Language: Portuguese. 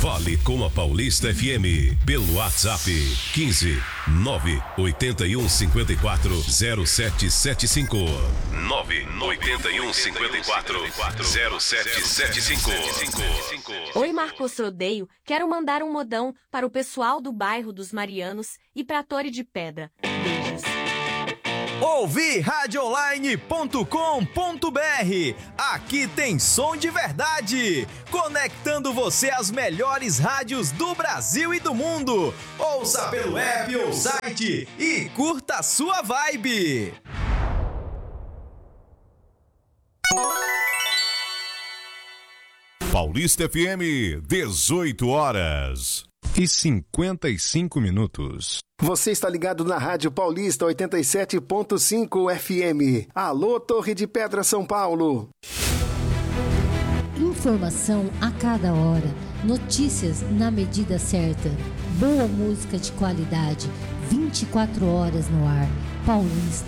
Fale com a Paulista FM pelo WhatsApp 15 981 54 0775 981 54 0775. Oi, Marcos Rodeio. Quero mandar um modão para o pessoal do bairro dos Marianos e para a Torre de Pedra. Beijos. Ouvi radioonline.com.br. Aqui tem som de verdade, conectando você às melhores rádios do Brasil e do mundo. Ouça pelo app ou site e curta a sua vibe. Paulista FM, 18 horas e 55 minutos. Você está ligado na Rádio Paulista 87.5 FM. Alô, Torre de Pedra, São Paulo. Informação a cada hora. Notícias na medida certa. Boa música de qualidade. 24 horas no ar. Paulista.